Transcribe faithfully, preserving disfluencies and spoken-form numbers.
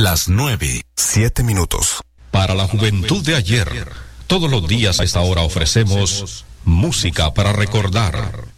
Las nueve, siete minutos. Para la juventud de ayer, todos los días a esta hora ofrecemos música para recordar